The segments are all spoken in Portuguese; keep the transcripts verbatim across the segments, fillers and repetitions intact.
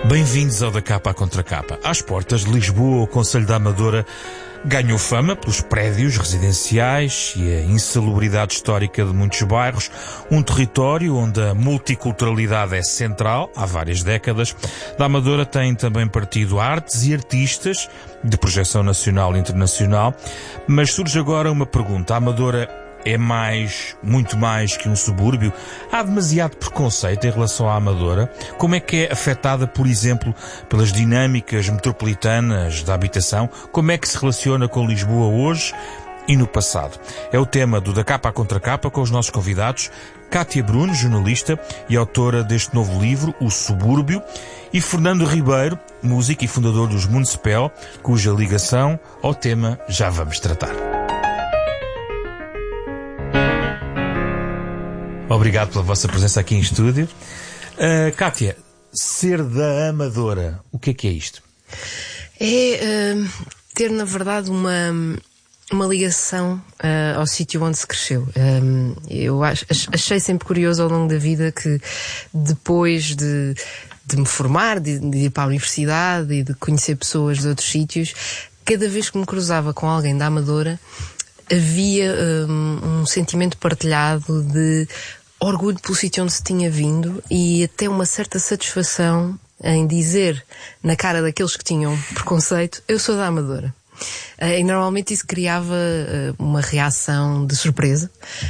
Bem-vindos ao Da Capa à Contra Capa. Às portas de Lisboa, o concelho da Amadora ganhou fama pelos prédios residenciais e a insalubridade histórica de muitos bairros, um território onde a multiculturalidade é central há várias décadas. Da Amadora tem também partido artes e artistas de projeção nacional e internacional, mas surge agora uma pergunta. A Amadora é mais, muito mais que um subúrbio? Há demasiado preconceito em relação à Amadora? Como é que é afetada, por exemplo, pelas dinâmicas metropolitanas da habitação? Como é que se relaciona com Lisboa hoje e no passado? É o tema do Da Capa à Contra Capa com os nossos convidados, Cátia Bruno, jornalista e autora deste novo livro, O Subúrbio, e Fernando Ribeiro, músico e fundador dos Municipel, cuja ligação ao tema já vamos tratar. Obrigado pela vossa presença aqui em estúdio. Uh, Cátia, ser da Amadora, o que é que é isto? É uh, ter, na verdade, uma, uma ligação uh, ao sítio onde se cresceu. Um, eu ach, achei sempre curioso ao longo da vida que depois de, de me formar, de, de ir para a universidade e de conhecer pessoas de outros sítios, cada vez que me cruzava com alguém da Amadora, havia um, um sentimento partilhado de orgulho pelo sítio onde se tinha vindo e até uma certa satisfação em dizer na cara daqueles que tinham preconceito: eu sou da Amadora. Uh, e normalmente isso criava uh, uma reação de surpresa,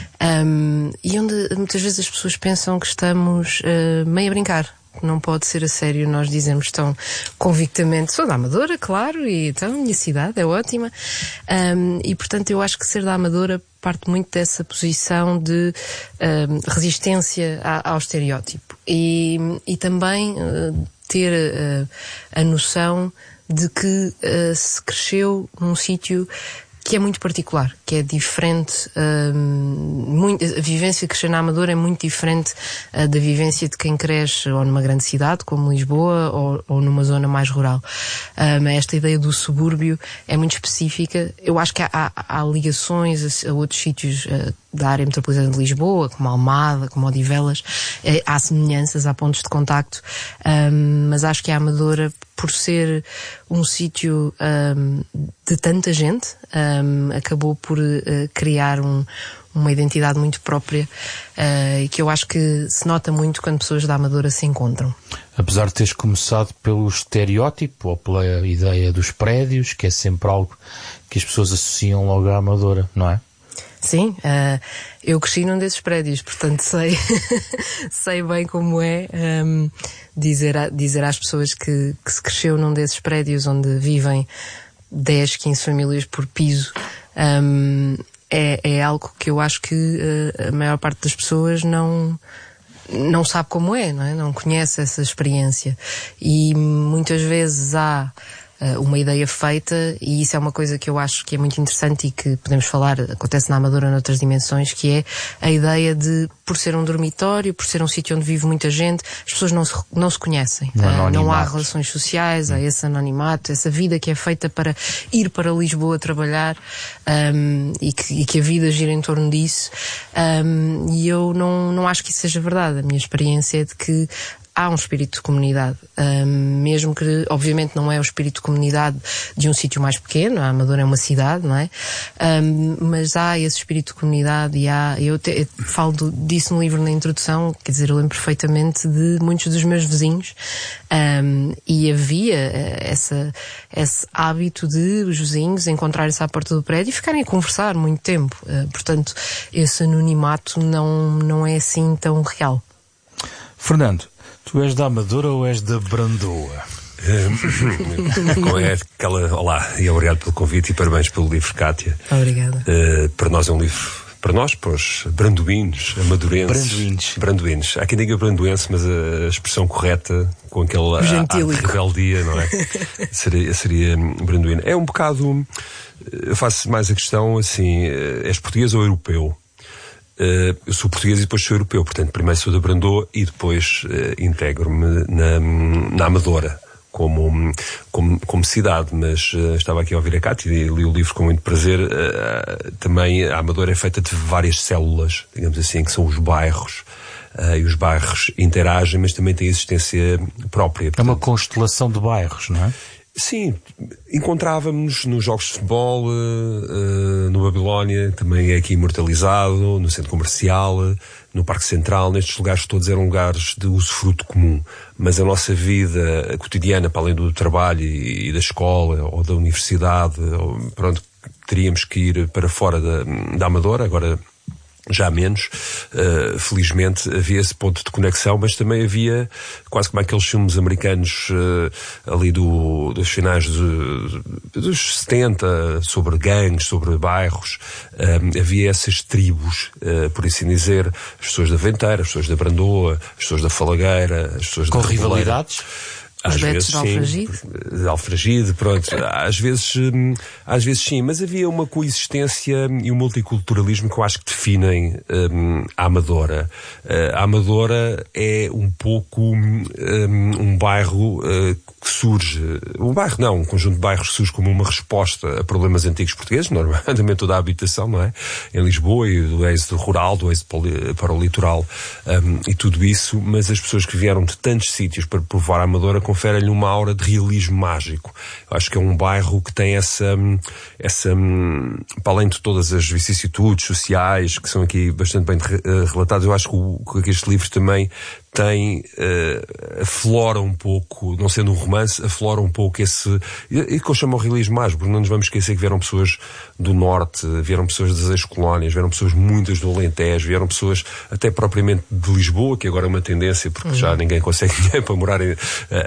um, e onde muitas vezes as pessoas pensam que estamos uh, meio a brincar. Não pode ser a sério nós dizemos tão convictamente: sou da Amadora, claro, e então a minha cidade é ótima. Um, e portanto eu acho que ser da Amadora parte muito dessa posição de um, resistência a, ao estereótipo. E, e também uh, ter uh, a noção de que uh, se cresceu num sítio que é muito particular, que é diferente, um, muito, a vivência de crescer na Amadora é muito diferente uh, da vivência de quem cresce ou numa grande cidade, como Lisboa, ou, ou numa zona mais rural. Um, esta ideia do subúrbio é muito específica. Eu acho que há, há, há ligações a, a outros sítios uh, da área metropolitana de Lisboa, como Almada, como Odivelas, eh, há semelhanças, há pontos de contacto, um, mas acho que a Amadora, por ser um sítio um, de tanta gente, um, acabou por uh, criar um, uma identidade muito própria, uh, e que eu acho que se nota muito quando pessoas da Amadora se encontram. Apesar de teres começado pelo estereótipo ou pela ideia dos prédios, que é sempre algo que as pessoas associam logo à Amadora, não é? Sim, uh, eu cresci num desses prédios, portanto sei, sei bem como é um, dizer, a, dizer às pessoas que, que se cresceu num desses prédios onde vivem dez, quinze famílias por piso. Um, é, é algo que eu acho que uh, a maior parte das pessoas não, não sabe como é, não é? Não conhece essa experiência. E muitas vezes há uma ideia feita, e isso é uma coisa que eu acho que é muito interessante e que podemos falar, acontece na Amadora noutras dimensões, que é a ideia de, por ser um dormitório, por ser um sítio onde vive muita gente, as pessoas não se, não se conhecem. Uh, não há relações sociais, há esse anonimato, essa vida que é feita para ir para Lisboa trabalhar, um, e, que, e que a vida gira em torno disso. Um, e eu não, não acho que isso seja verdade. A minha experiência é de que há um espírito de comunidade, um, mesmo que, obviamente, não é o espírito de comunidade de um sítio mais pequeno. A Amadora é uma cidade, não é? Um, mas há esse espírito de comunidade e há, eu, te, eu falo do, disso no livro na introdução, quer dizer, eu lembro perfeitamente de muitos dos meus vizinhos, um, e havia essa, esse hábito de os vizinhos encontrarem-se à porta do prédio e ficarem a conversar muito tempo. Uh, portanto, esse anonimato não, não é assim tão real. Fernando, tu és da Amadora ou és da Brandoa? Como é aquela... Olá, e obrigado pelo convite e parabéns pelo livro, Cátia. Obrigada. Uh, para nós é um livro... Para nós, para os brandoinhos, amadorenses... Brandoinhos. Brandoinhos. Há quem diga brandoense, mas a expressão correta, com aquela rebeldia, não é? seria, seria brandoino. É um bocado... Eu faço mais a questão, assim, és português ou europeu? Uh, eu sou português e depois sou europeu, portanto primeiro sou da Brandoa e depois uh, integro-me na, na Amadora como, como, como cidade, mas uh, estava aqui a ouvir a Cátia e li o livro com muito prazer. Uh, também a Amadora é feita de várias células, digamos assim, que são os bairros, uh, e os bairros interagem, mas também têm existência própria. Portanto, é uma constelação de bairros, não é? Sim, encontrávamos nos jogos de futebol, uh, no Babilónia, também é aqui imortalizado, no centro comercial, no Parque Central, nestes lugares todos eram lugares de usufruto comum. Mas a nossa vida cotidiana, para além do trabalho e da escola ou da universidade, ou, pronto, teríamos que ir para fora da, da Amadora, agora já menos, uh, felizmente havia esse ponto de conexão, mas também havia quase como aqueles filmes americanos uh, ali do, dos finais de, dos setenta, sobre gangues, sobre bairros, uh, havia essas tribos, uh, por assim dizer, as pessoas da Venteira, as pessoas da Brandoa, as pessoas da Falagueira, as pessoas com da rivalidades? Às vezes sim, Alfragide. Alfragide, pronto, às vezes, às vezes sim, mas havia uma coexistência e um multiculturalismo que eu acho que definem um, a Amadora. Uh, a Amadora é um pouco um, um bairro uh, que surge, um bairro não, um conjunto de bairros que surge como uma resposta a problemas antigos portugueses, normalmente toda a habitação, não é? Em Lisboa e do êxodo rural, do êxodo para o litoral um, e tudo isso, mas as pessoas que vieram de tantos sítios para provar a Amadora confere-lhe uma aura de realismo mágico. Eu acho que é um bairro que tem essa, essa, para além de todas as vicissitudes sociais, que são aqui bastante bem relatadas, eu acho que, o, que este livro também tem, uh, aflora um pouco, não sendo um romance, aflora um pouco esse, e que eu chamo o realismo mágico, porque não nos vamos esquecer que vieram pessoas do Norte, vieram pessoas das ex-colónias, vieram pessoas muitas do Alentejo, vieram pessoas até propriamente de Lisboa, que agora é uma tendência, porque uhum. já ninguém consegue dinheiro para morar em,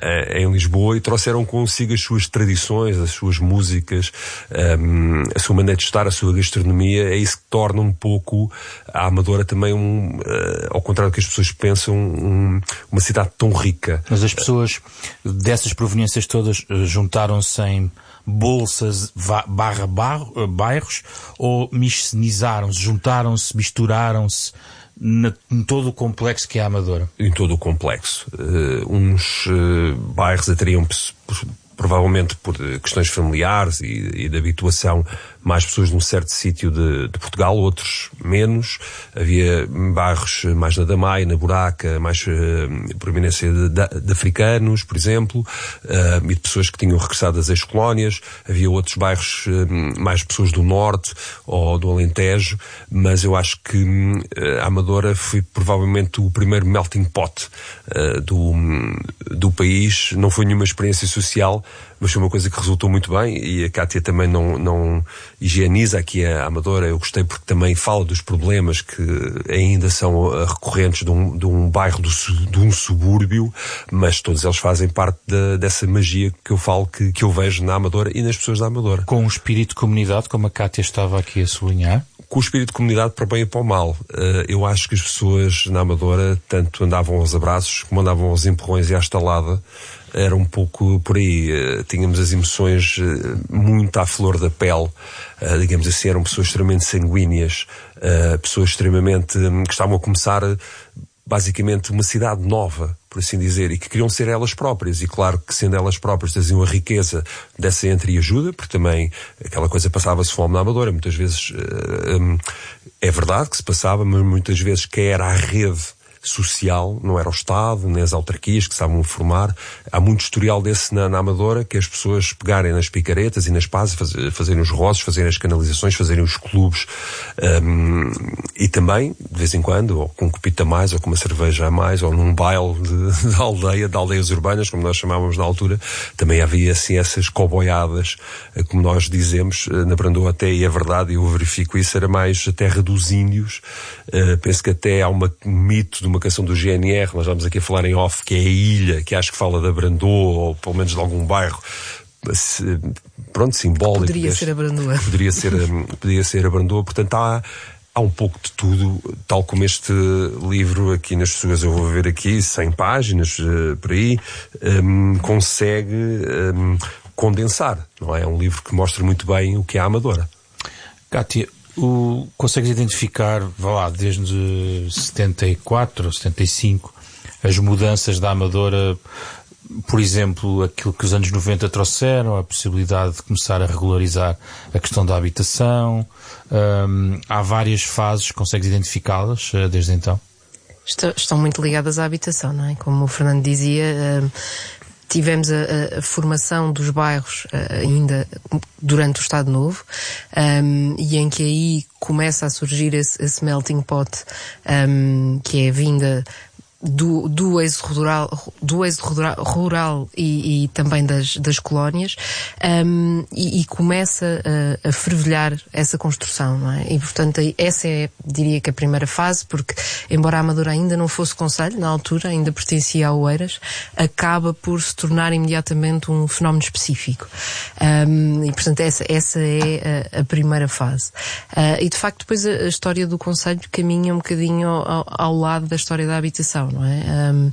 em Lisboa, e trouxeram consigo as suas tradições, as suas músicas, um, a sua maneira de estar, a sua gastronomia. É isso que torna um pouco a Amadora também, um, uh, ao contrário do que as pessoas pensam, um uma cidade tão rica. Mas as pessoas dessas proveniências todas juntaram-se em bolsas barra bairros ou miscenizaram-se, juntaram-se, misturaram-se na, em todo o complexo que é a Amadora? Em todo o complexo. Uh, uns uh, bairros ateriam provavelmente por questões familiares e, e de habituação, mais pessoas num certo sítio de, de Portugal, outros menos. Havia bairros mais na Damaia, na Buraca, mais uh, prominência de, de, de africanos, por exemplo, uh, e de pessoas que tinham regressado das ex-colónias. Havia outros bairros, uh, mais pessoas do Norte ou do Alentejo, mas eu acho que uh, a Amadora foi provavelmente o primeiro melting pot uh, do, do país. Não foi nenhuma experiência social, mas foi uma coisa que resultou muito bem, e a Cátia também não, não higieniza aqui a Amadora. Eu gostei porque também fala dos problemas que ainda são recorrentes de um, de um bairro, do, de um subúrbio, mas todos eles fazem parte de, dessa magia que eu falo, que, que eu vejo na Amadora e nas pessoas da Amadora. Com um espírito de comunidade, como a Cátia estava aqui a sublinhar? Com o espírito de comunidade para o bem e para o mal. Eu acho que as pessoas na Amadora tanto andavam aos abraços como andavam aos empurrões e à estalada. Era um pouco por aí. Tínhamos as emoções muito à flor da pele. Digamos assim, eram pessoas extremamente sanguíneas, pessoas extremamente que estavam a começar basicamente uma cidade nova, por assim dizer, e que queriam ser elas próprias. E claro que, sendo elas próprias, traziam a riqueza dessa entreajuda, porque também aquela coisa passava-se fome na Amadora. Muitas vezes uh, um, é verdade que se passava, mas muitas vezes que era a rede social, não era o Estado, nem as autarquias que estavam a formar. Há muito historial desse na, na Amadora, que as pessoas pegarem nas picaretas e nas pás, faz, fazerem os roços, fazerem as canalizações, fazerem os clubes, um, e também, de vez em quando, ou com um copito a mais, ou com uma cerveja a mais, ou num baile de, de aldeia, de aldeias urbanas, como nós chamávamos na altura, também havia assim essas coboiadas, como nós dizemos, na Brandoa até, e é verdade, eu verifico isso, era mais a terra dos índios. Uh, penso que até há uma, um mito de uma canção do G N R, nós vamos aqui a falar em off, que é a Ilha, que acho que fala da Brandoa, ou pelo menos de algum bairro, pronto, simbólico. Poderia deste, ser a Brandoa. Poderia ser, poderia ser a Brandoa, portanto há, há um pouco de tudo, tal como este livro aqui nas suas, eu vou ver aqui, cem páginas, por aí, um, consegue um, condensar, não é? É um livro que mostra muito bem o que é a Amadora. Cátia, O, consegues identificar, vá lá, desde setenta e quatro ou setenta e cinco, as mudanças da Amadora, por exemplo, aquilo que os anos noventa trouxeram, a possibilidade de começar a regularizar a questão da habitação? Hum, há várias fases, consegues identificá-las desde então? Estão muito ligadas à habitação, não é? Como o Fernando dizia, tivemos a, a formação dos bairros ainda durante o Estado Novo, um, e em que aí começa a surgir esse, esse melting pot, um, que é a vinda do, do êxodo rural, do êxodo rural, rural e, e também das, das colónias, um, e, e começa a, a fervilhar essa construção, não é? E, portanto, essa é, diria que a primeira fase, porque, embora a Amadora ainda não fosse concelho, na altura, ainda pertencia a Oeiras, acaba por se tornar imediatamente um fenómeno específico. Um, e, portanto, essa, essa é a, a primeira fase. Uh, e, de facto, depois a, a história do concelho caminha um bocadinho ao, ao lado da história da habitação, não é? Um,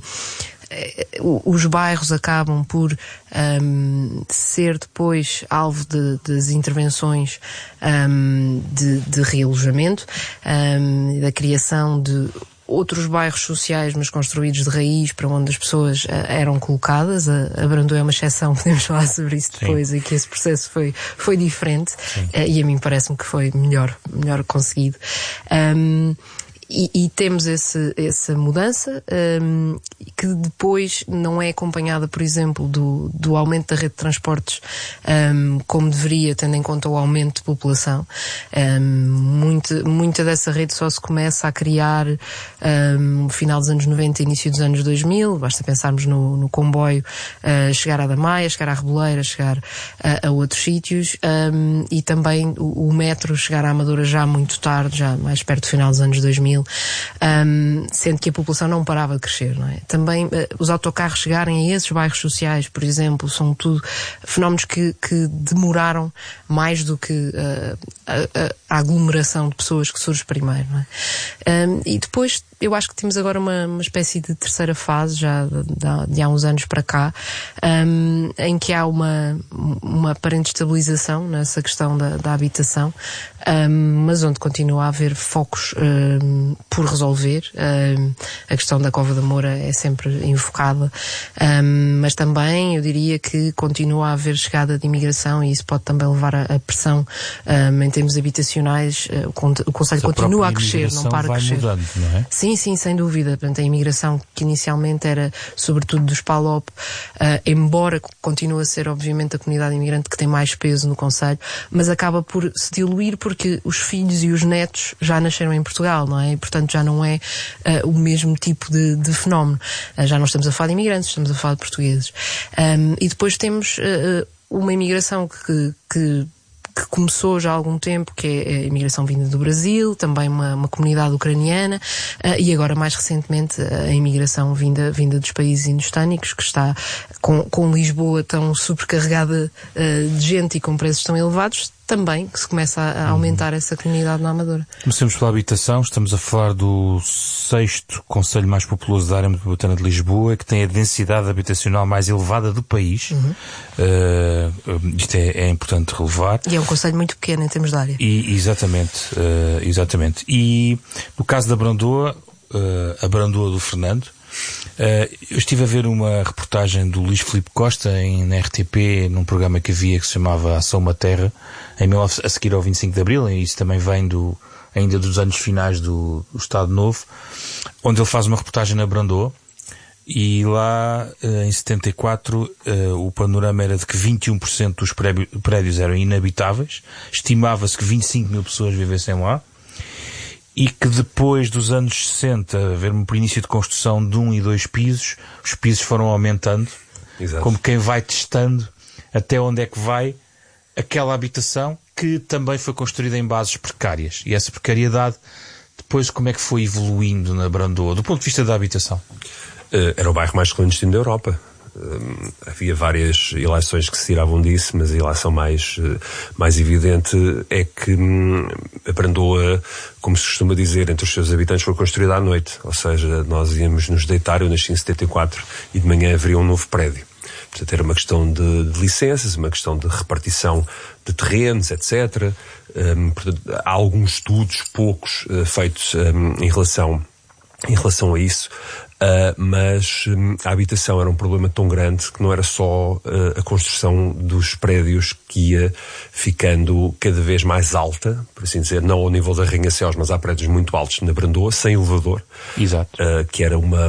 os bairros acabam por um, ser depois alvo de, das intervenções um, de, de realojamento, um, da criação de outros bairros sociais, mas construídos de raiz, para onde as pessoas uh, eram colocadas. A, a Brandoa é uma exceção, podemos falar sobre isso depois. Sim. E que esse processo foi, foi diferente, uh, e a mim parece-me que foi melhor, melhor conseguido. Um, E, e temos esse, essa mudança, um, que depois não é acompanhada, por exemplo, do, do aumento da rede de transportes, um, como deveria, tendo em conta o aumento de população. Um, muita, muita dessa rede só se começa a criar um, no final dos anos noventa e início dos anos dois mil. Basta pensarmos no, no comboio uh, chegar à Damaia, chegar à Reboleira, chegar a, a outros sítios, um, e também o, o metro chegar à Amadora já muito tarde, já mais perto do final dos anos dois mil. Um, sendo que a população não parava de crescer, não é? Também uh, os autocarros chegarem a esses bairros sociais, por exemplo, são tudo fenómenos que, que demoraram mais do que uh, a, a aglomeração de pessoas que surge primeiro, não é? Um, e depois eu acho que temos agora uma, uma espécie de terceira fase, já de, de, de há uns anos para cá, um, em que há uma, uma aparente estabilização nessa questão da, da habitação, um, mas onde continua a haver focos um, por resolver. Um, a questão da Cova da Moura é sempre invocada, um, mas também eu diria que continua a haver chegada de imigração, e isso pode também levar a, a pressão um, em termos habitacionais. O, o Concelho continua a crescer, não para de crescer. Mudando, não é? Sim, sim, sem dúvida. Portanto, a imigração que inicialmente era sobretudo dos PALOP, uh, embora continue a ser obviamente a comunidade imigrante que tem mais peso no concelho, mas acaba por se diluir porque os filhos e os netos já nasceram em Portugal, não é? E, portanto, já não é uh, o mesmo tipo de, de fenómeno. Uh, já não estamos a falar de imigrantes, estamos a falar de portugueses. Um, e depois temos uh, uma imigração que, que que começou já há algum tempo, que é a imigração vinda do Brasil, também uma, uma comunidade ucraniana, uh, e agora mais recentemente a imigração vinda, vinda dos países indostânicos, que está com, com Lisboa tão sobrecarregada uh, de gente e com preços tão elevados, também que se começa a, a aumentar uhum. essa comunidade na Amadora. Comecemos pela habitação. Estamos a falar do sexto concelho mais populoso da área metropolitana de Lisboa, que tem a densidade habitacional mais elevada do país. Uhum. Uh, isto é, é importante relevar. E é um concelho muito pequeno em termos de área. E, exatamente, uh, exatamente. E no caso da Brandoa, uh, a Brandoa do Fernando, Uh, eu estive a ver uma reportagem do Luís Filipe Costa em, na R T P, num programa que havia que se chamava Ação Uma Terra, em, a seguir ao vinte e cinco de Abril, e isso também vem do, ainda dos anos finais do, do Estado Novo, onde ele faz uma reportagem na Brandoa, e lá uh, em setenta e quatro uh, o panorama era de que vinte e um por cento dos prédios eram inabitáveis, estimava-se que vinte e cinco mil pessoas vivessem lá, e que depois dos anos sessenta, haver um início de construção de um e dois pisos, os pisos foram aumentando. Exato. Como quem vai testando até onde é que vai aquela habitação, que também foi construída em bases precárias. E essa precariedade, depois como é que foi evoluindo na Brandoa, do ponto de vista da habitação? Uh, era o bairro mais clandestino da Europa. Uh, havia várias ilações que se tiravam disso, mas a ilação mais, uh, mais evidente é que um, a Brandoa, como se costuma dizer, entre os seus habitantes, foi construída à noite. Ou seja, nós íamos nos deitar, eu nasci em setenta e quatro, e de manhã haveria um novo prédio. Portanto, era uma questão de, de licenças, uma questão de repartição de terrenos, etcétera. Um, portanto, há alguns estudos, poucos, uh, feitos um, em relação em relação a isso, Uh, mas um, a habitação era um problema tão grande que não era só uh, a construção dos prédios que ia ficando cada vez mais alta, por assim dizer, não ao nível de arranha-céus, mas há prédios muito altos na Brandoa, sem elevador. Exato. Uh, que era uma,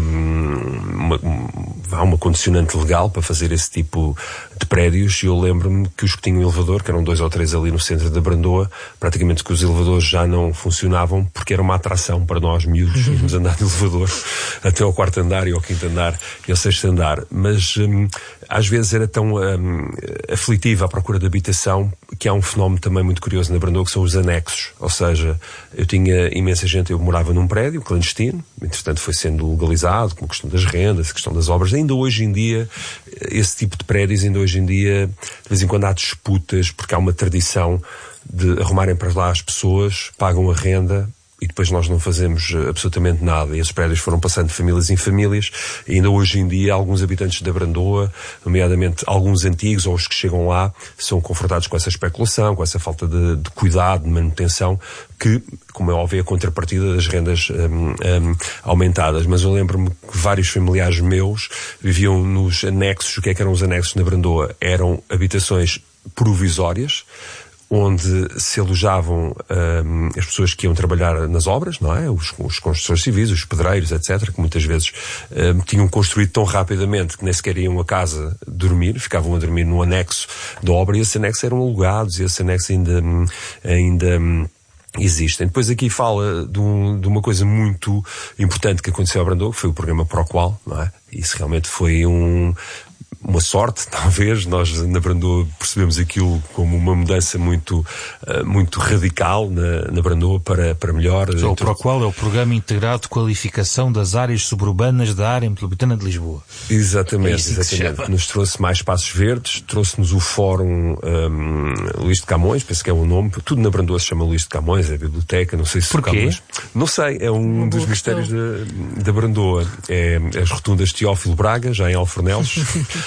uma, uma, uma condicionante legal para fazer esse tipo de prédios, e eu lembro-me que os que tinham elevador, que eram dois ou três ali no centro da Brandoa, praticamente que os elevadores já não funcionavam, porque era uma atração para nós miúdos irmos andar de elevador até ao quarto andar e ao quinto andar e ao sexto andar. Mas hum, às vezes era tão hum, aflitiva a procura de habitação que há um fenómeno também muito curioso na Brandoa, que são os anexos. Ou seja, eu tinha imensa gente, eu morava num prédio clandestino, entretanto foi sendo legalizado, com a questão das rendas, a questão das obras. Ainda hoje em dia, esse tipo de prédios, ainda hoje em dia, de vez em quando há disputas, porque há uma tradição de arrumarem para lá as pessoas, pagam a renda, e depois nós não fazemos absolutamente nada. E esses prédios foram passando de famílias em famílias, e ainda hoje em dia alguns habitantes da Brandoa, nomeadamente alguns antigos ou os que chegam lá, são confrontados com essa especulação, com essa falta de, de cuidado, de manutenção, que, como é óbvio, é a contrapartida das rendas um, um, aumentadas. Mas eu lembro-me que vários familiares meus viviam nos anexos. O que é que eram os anexos na Brandoa? Eram habitações provisórias, onde se alojavam um, as pessoas que iam trabalhar nas obras, não é? Os, os construtores civis, os pedreiros, etcétera, que muitas vezes um, tinham construído tão rapidamente que nem sequer iam a casa dormir, ficavam a dormir no anexo da obra, e esses anexos eram alugados, e esses anexos ainda, ainda existem. Depois aqui fala de, um, de uma coisa muito importante que aconteceu à Brandoa, que foi o programa Proqual, não é? Isso realmente foi um... uma sorte, talvez. Nós na Brandoa percebemos aquilo como uma mudança muito, uh, muito radical na, na Brandoa para, para melhor. Então, o Proqual é o Programa Integrado de Qualificação das Áreas Suburbanas da Área Metropolitana de Lisboa. Exatamente, é exatamente. Nos trouxe mais espaços verdes, trouxe-nos o Fórum um, Luís de Camões, penso que é o nome, tudo na Brandoa se chama Luís de Camões, é a biblioteca, não sei se... Porquê? Camões. Não sei, é um Uma dos mistérios da, da Brandoa. É as rotundas Teófilo Braga, já em Alfornelos,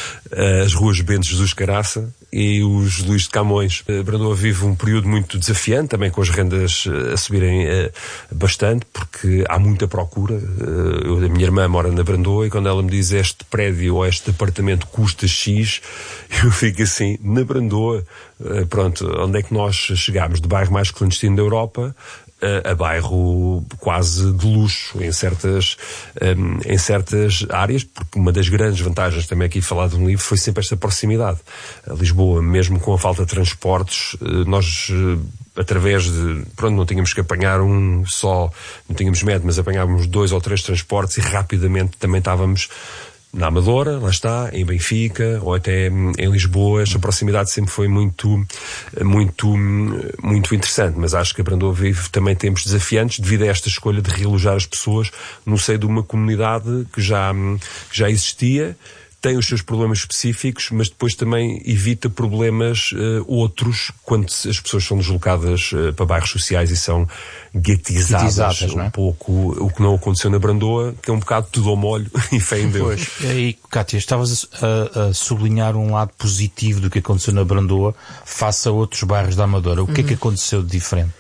as ruas Bento Jesus Caraça e os Luís de Camões. A Brandoa vive um período muito desafiante, também com as rendas a subirem uh, bastante, porque há muita procura. Uh, eu, a minha irmã mora na Brandoa, e quando ela me diz este prédio ou este apartamento custa X, eu fico assim, na Brandoa, uh, pronto, onde é que nós chegámos? Do bairro mais clandestino da Europa a bairro quase de luxo em certas, um, em certas áreas, porque uma das grandes vantagens, também aqui falado no livro, foi sempre esta proximidade. A Lisboa, mesmo com a falta de transportes, nós, através de, pronto, não tínhamos que apanhar um só, não tínhamos método, mas apanhávamos dois ou três transportes e rapidamente também estávamos na Amadora, lá está, em Benfica, ou até em Lisboa. Esta proximidade sempre foi muito, muito, muito interessante, mas acho que a Brandoa vive também tempos desafiantes devido a esta escolha de realojar as pessoas no seio de uma comunidade que já, que já existia, tem os seus problemas específicos, mas depois também evita problemas uh, outros quando as pessoas são deslocadas uh, para bairros sociais e são guetizadas, guetizadas um é? pouco, o que não aconteceu na Brandoa, que é um bocado tudo ao molho e fé em Deus. Pois, e aí, Cátia, estavas a, a sublinhar um lado positivo do que aconteceu na Brandoa face a outros bairros da Amadora. O que uhum. é que aconteceu de diferente?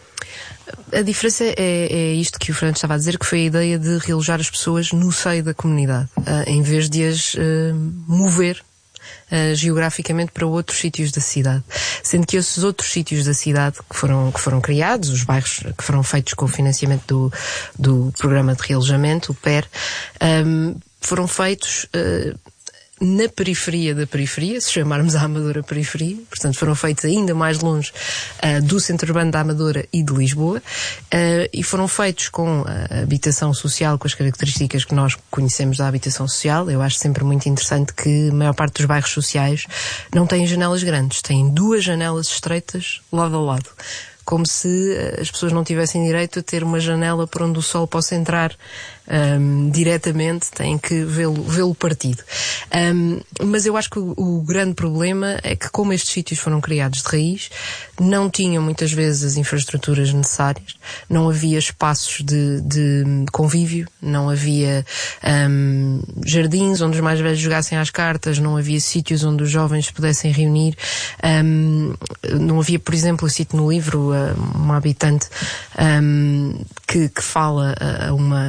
A diferença é, é isto que o Fernando estava a dizer, que foi a ideia de realojar as pessoas no seio da comunidade, uh, em vez de as uh, mover uh, geograficamente para outros sítios da cidade. Sendo que esses outros sítios da cidade que foram, que foram criados, os bairros que foram feitos com o financiamento do, do programa de realojamento, o P E R, um, foram feitos... Uh, na periferia da periferia, se chamarmos a Amadora periferia, portanto foram feitos ainda mais longe uh, do centro urbano da Amadora e de Lisboa, uh, e foram feitos com a habitação social, com as características que nós conhecemos da habitação social. Eu acho sempre muito interessante que a maior parte dos bairros sociais não têm janelas grandes, têm duas janelas estreitas lado a lado, como se as pessoas não tivessem direito a ter uma janela por onde o sol possa entrar um, diretamente, têm que vê-lo, vê-lo partido. Um, mas eu acho que o, o grande problema é que, como estes sítios foram criados de raiz, não tinham muitas vezes as infraestruturas necessárias, não havia espaços de, de convívio, não havia um, jardins onde os mais velhos jogassem às cartas, não havia sítios onde os jovens se pudessem reunir, um, não havia, por exemplo, eu cito no livro uma habitante um, que, que fala a uma assistente social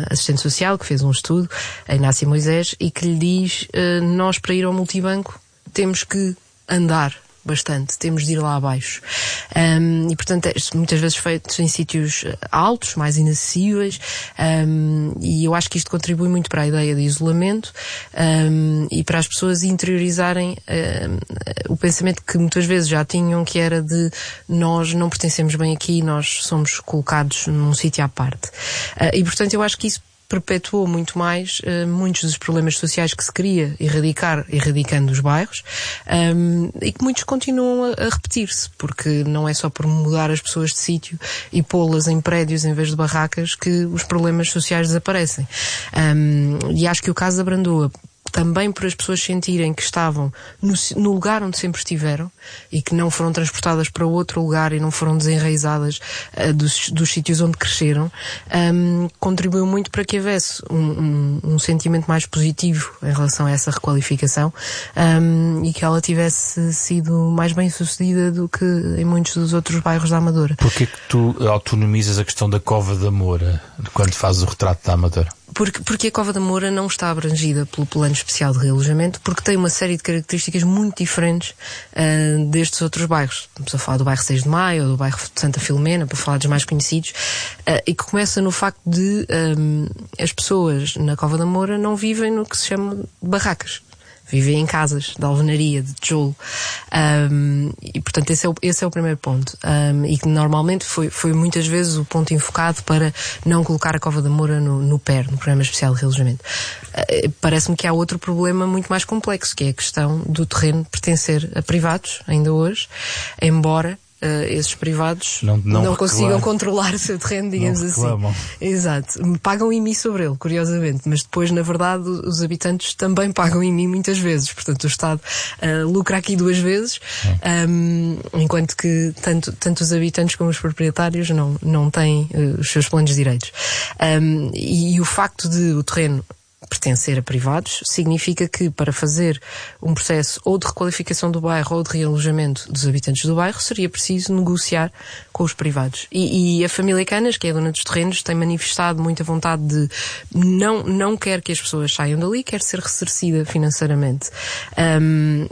social que fez um estudo, a Inácia Moisés, e que lhe diz, uh, nós para ir ao multibanco temos que andar bastante, temos de ir lá abaixo. Um, e portanto, é muitas vezes feito em sítios altos, mais inacessíveis, um, e eu acho que isto contribui muito para a ideia de isolamento, um, e para as pessoas interiorizarem um, o pensamento que muitas vezes já tinham, que era de nós não pertencemos bem aqui, nós somos colocados num sítio à parte. Uh, e portanto eu acho que isso perpetuou muito mais uh, muitos dos problemas sociais que se queria erradicar, erradicando os bairros, um, e que muitos continuam a, a repetir-se, porque não é só por mudar as pessoas de sítio e pô-las em prédios em vez de barracas que os problemas sociais desaparecem. Um, e acho que o caso da Brandoa, também por as pessoas sentirem que estavam no, no lugar onde sempre estiveram e que não foram transportadas para outro lugar e não foram desenraizadas uh, dos, dos sítios onde cresceram, um, contribuiu muito para que houvesse um, um, um sentimento mais positivo em relação a essa requalificação, um, e que ela tivesse sido mais bem sucedida do que em muitos dos outros bairros da Amadora. Porquê que tu autonomizas a questão da Cova da Moura quando fazes o retrato da Amadora? Porque, porque a Cova da Moura não está abrangida pelo plano especial de realojamento, porque tem uma série de características muito diferentes uh, destes outros bairros. Estamos a falar do bairro seis de Maio, ou do bairro de Santa Filomena, para falar dos mais conhecidos, uh, e que começa no facto de um, as pessoas na Cova da Moura não vivem no que se chama de barracas. Vivem em casas de alvenaria, de tijolo. Um, e, portanto, esse é o, esse é o primeiro ponto. Um, e que normalmente foi, foi muitas vezes o ponto enfocado para não colocar a Cova da Moura no, no P E R, no Programa Especial de Realojamento. Uh, parece-me que há outro problema muito mais complexo, que é a questão do terreno pertencer a privados, ainda hoje, embora Uh, esses privados não, não, não consigam controlar o seu terreno, digamos assim. Exato. Pagam I M I sobre ele, curiosamente, mas depois, na verdade, os habitantes também pagam I M I muitas vezes. Portanto, o Estado uh, lucra aqui duas vezes, é. um, enquanto que tanto, tanto os habitantes como os proprietários não, não têm uh, os seus plenos direitos. Um, e, e o facto de o terreno pertencer a privados significa que, para fazer um processo ou de requalificação do bairro ou de realojamento dos habitantes do bairro, seria preciso negociar com os privados. E, e a família Canas, que é a dona dos terrenos, tem manifestado muita vontade de não, não quer que as pessoas saiam dali, quer ser ressarcida financeiramente. Um,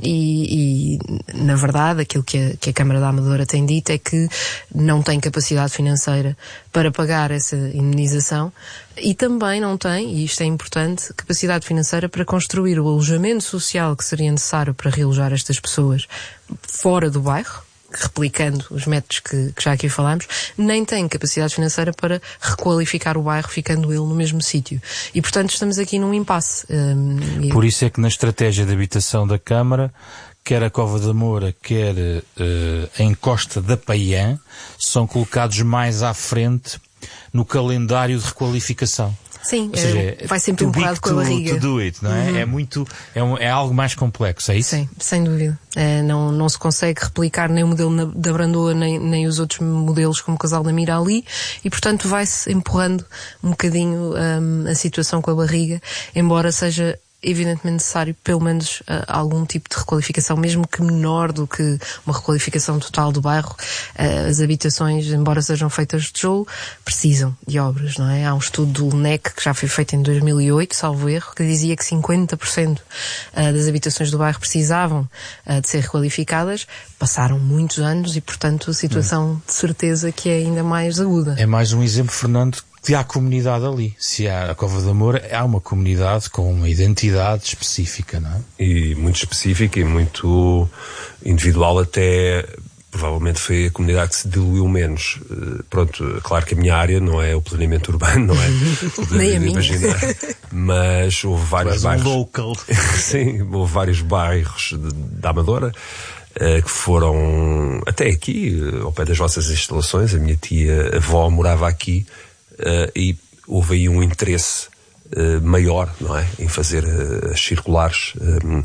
e, e, na verdade, aquilo que a, que a Câmara da Amadora tem dito é que não tem capacidade financeira para pagar essa indemnização, e também não tem, e isto é importante, capacidade financeira para construir o alojamento social que seria necessário para realojar estas pessoas fora do bairro, replicando os métodos que, que já aqui falámos, nem tem capacidade financeira para requalificar o bairro, ficando ele no mesmo sítio. E, portanto, estamos aqui num impasse. Um, e... Por isso é que na estratégia de habitação da Câmara, quer a Cova da Moura, quer uh, a encosta da Paiã, são colocados mais à frente no calendário de requalificação. Sim, ou seja, é, vai sempre empurrado com a barriga. To do it, não é? Uhum. É muito, é, um, é algo mais complexo, é isso? Sim, sem dúvida. É, não, não se consegue replicar nem o modelo na, da Brandoa, nem, nem os outros modelos como o Casal da Mira ali, e portanto vai-se empurrando um bocadinho um, a situação com a barriga, embora seja evidentemente necessário pelo menos uh, algum tipo de requalificação, mesmo que menor do que uma requalificação total do bairro. Uh, as habitações, embora sejam feitas de tijolo, precisam de obras, não é? Há um estudo do L N E C que já foi feito em dois mil e oito, salvo erro, que dizia que cinquenta por cento uh, das habitações do bairro precisavam uh, de ser requalificadas. Passaram muitos anos e, portanto, a situação hum. de certeza que é ainda mais aguda. É mais um exemplo, Fernando, que há comunidade ali. Se há a Cova da Moura, há uma comunidade com uma identidade específica, não é? E muito específica e muito individual, até provavelmente foi a comunidade que se diluiu menos. Uh, pronto, claro que a minha área não é o planeamento urbano, não é? Nem a minha. Imaginar. Mas houve vários bairros. Um local. Sim, houve vários bairros de, da Amadora uh, que foram até aqui, uh, ao pé das vossas instalações. A minha tia avó morava aqui. Uh, e houve aí um interesse uh, maior, não é, em fazer uh, as circulares um,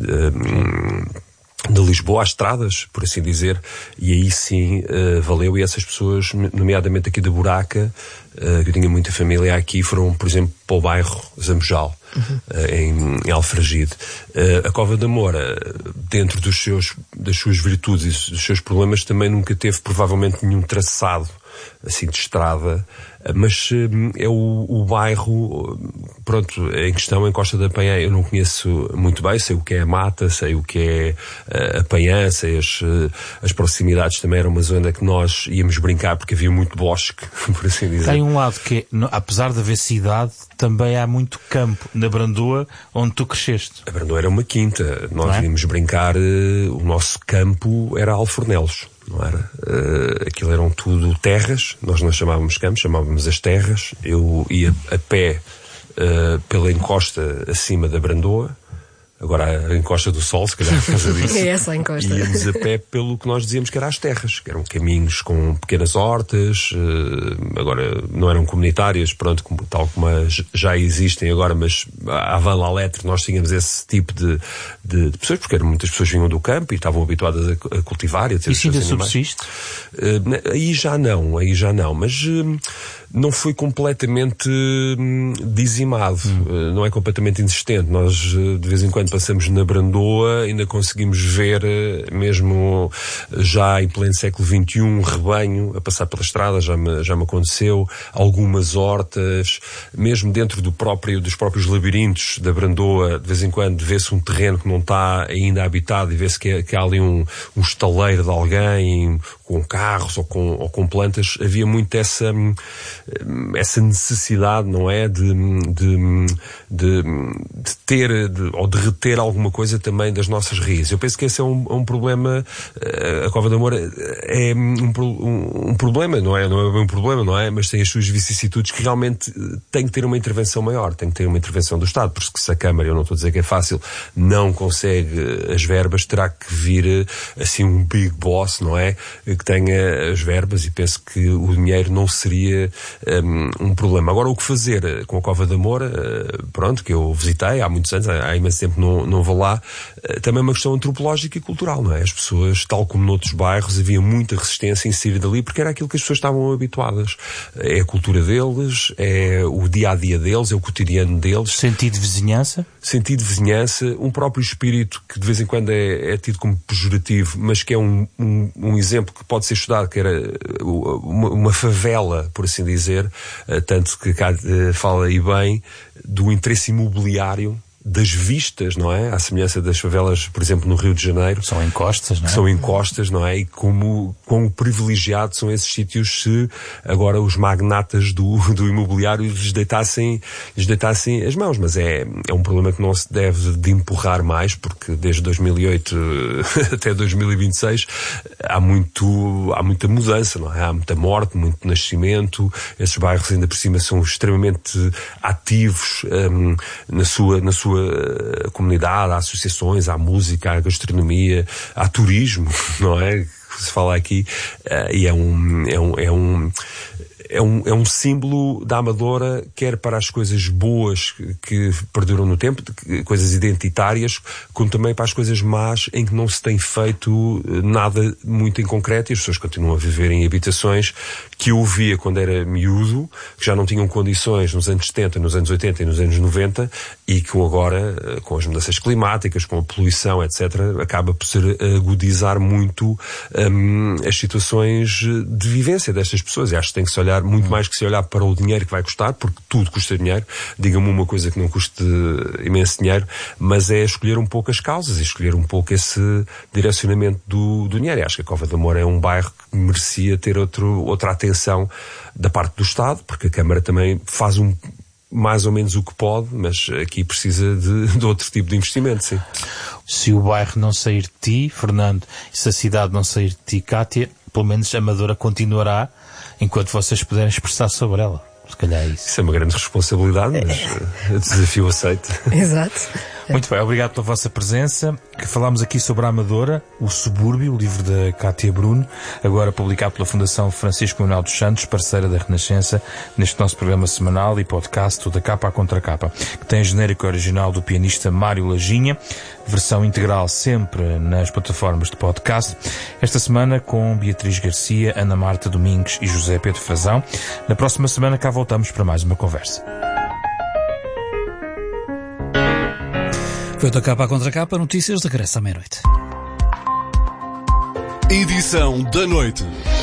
um, de Lisboa, às estradas, por assim dizer, e aí sim uh, valeu, e essas pessoas, nomeadamente aqui da Buraca, uh, que eu tinha muita família aqui, foram, por exemplo, para o bairro Zambojal, uhum. uh, em, em Alfragide. Uh, a Cova da Moura, dentro dos seus, das suas virtudes e dos seus problemas, também nunca teve provavelmente nenhum traçado assim de estrada, mas é o, o bairro, pronto, em questão, em Costa da Penha, eu não conheço muito bem, sei o que é a Mata, sei o que é a Penhã, sei as, as proximidades, também era uma zona que nós íamos brincar porque havia muito bosque, por assim dizer. Tem um lado que, apesar de haver cidade, também há muito campo na Brandoa, onde tu cresceste. A Brandoa era uma quinta, nós é? íamos brincar, o nosso campo era Alfornelos. Não era? Uh, aquilo eram tudo terras, nós não chamávamos campos, chamávamos as terras. Eu ia a pé uh, pela encosta acima da Brandoa, agora a encosta do Sol, se calhar por causa disso. É essa a encosta. Íamos a pé pelo que nós dizíamos que eram as terras, que eram caminhos com pequenas hortas, uh, agora não eram comunitárias, pronto, como, tal como as já existem agora, mas à Van Laletre nós tínhamos esse tipo de, de, de pessoas, porque eram, muitas pessoas vinham do campo e estavam habituadas a, a cultivar e a ter os seus animais. Isso ainda subsiste? Uh, aí já não, aí já não, mas uh, não foi completamente uh, dizimado, hum. uh, não é completamente inexistente. Nós uh, de vez em quando passamos na Brandoa, ainda conseguimos ver, mesmo já em pleno século vinte e um, um rebanho a passar pela estrada, já me, já me aconteceu, algumas hortas, mesmo dentro do próprio, dos próprios labirintos da Brandoa, de vez em quando vê-se um terreno que não está ainda habitado e vê-se que, é, que há ali um, um estaleiro de alguém, com carros ou com, ou com plantas. Havia muito essa, essa necessidade, não é, de, de, de, de ter, de, ou de reter ter alguma coisa também das nossas raízes. Eu penso que esse é um, um problema, a Cova da Moura é um, um, um problema, não é? Não é um problema, não é? Mas tem as suas vicissitudes que realmente tem que ter uma intervenção maior, tem que ter uma intervenção do Estado, porque se a Câmara, eu não estou a dizer que é fácil, não consegue as verbas, terá que vir assim um big boss, não é? Que tenha as verbas, e penso que o dinheiro não seria um, um problema. Agora, o que fazer com a Cova da Moura, pronto, que eu visitei há muitos anos, há imenso tempo não Não, não vou lá, também é uma questão antropológica e cultural, não é? As pessoas, tal como noutros bairros, havia muita resistência em sair dali porque era aquilo que as pessoas estavam habituadas. É a cultura deles, é o dia-a-dia deles, é o cotidiano deles. Sentido de vizinhança? Sentido de vizinhança, um próprio espírito que de vez em quando é, é tido como pejorativo, mas que é um, um, um exemplo que pode ser estudado, que era uma, uma favela, por assim dizer, tanto que cá fala aí bem do interesse imobiliário, das vistas, não é? À semelhança das favelas, por exemplo, no Rio de Janeiro. São encostas, não é? São encostas, não é? E como, como privilegiados são esses sítios se agora os magnatas do, do imobiliário lhes deitassem, lhes deitassem as mãos. Mas é, é um problema que não se deve de empurrar mais, porque desde dois mil e oito até dois mil e vinte e seis há muito, há muita mudança, não é? Há muita morte, muito nascimento. Esses bairros ainda por cima são extremamente ativos um, na sua, na sua comunidade, há associações, há música, há gastronomia, há turismo, não é? Que se fala aqui, uh, e é um, é um, é um É um, é um símbolo da Amadora, quer para as coisas boas que, que perduram no tempo, que, coisas identitárias, como também para as coisas más em que não se tem feito nada muito em concreto e as pessoas continuam a viver em habitações que eu via quando era miúdo, que já não tinham condições nos anos setenta, nos anos oitenta e nos anos noventa, e que agora, com as mudanças climáticas, com a poluição, etcétera, acaba por ser agudizar muito hum, as situações de vivência destas pessoas. E acho que tem que se olhar muito mais que se olhar para o dinheiro que vai custar, porque tudo custa dinheiro. Diga-me uma coisa que não custe imenso dinheiro, mas é escolher um pouco as causas e escolher um pouco esse direcionamento do, do dinheiro. E acho que a Cova da Moura é um bairro que merecia ter outro, outra atenção da parte do Estado, porque a Câmara também faz um mais ou menos o que pode, mas aqui precisa de, de outro tipo de investimento, sim. Se o bairro não sair de ti, Fernando, e se a cidade não sair de ti, Cátia, pelo menos a Amadora continuará enquanto vocês puderem expressar sobre ela. Se calhar é isso. Isso é uma grande responsabilidade, mas o desafio aceito. Exato. Muito bem, obrigado pela vossa presença. Falámos aqui sobre a Amadora, o Subúrbio, o livro da Cátia Bruno, agora publicado pela Fundação Francisco Manuel dos Santos, parceira da Renascença, neste nosso programa semanal e podcast, o da Capa à Contra Capa, que tem genérico original do pianista Mário Lajinha, versão integral sempre nas plataformas de podcast. Esta semana com Beatriz Garcia, Ana Marta Domingues e José Pedro Frazão. Na próxima semana cá voltamos para mais uma conversa. Foi da Capa à Contra Capa, notícias, regressa à meia-noite. Edição da noite.